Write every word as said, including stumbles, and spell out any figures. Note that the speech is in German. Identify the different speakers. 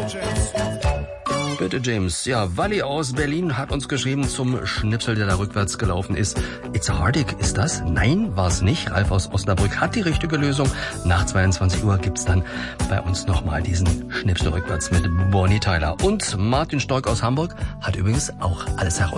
Speaker 1: Bitte, James. Ja, Wally aus Berlin hat uns geschrieben zum Schnipsel, der da rückwärts gelaufen ist. It's a Heartache, ist das? Nein, war's nicht. Ralf aus Osnabrück hat die richtige Lösung. Nach zweiundzwanzig Uhr gibt's dann bei uns nochmal diesen Schnipsel rückwärts mit Bonnie Tyler. Und Martin Stork aus Hamburg hat übrigens auch alles heraus.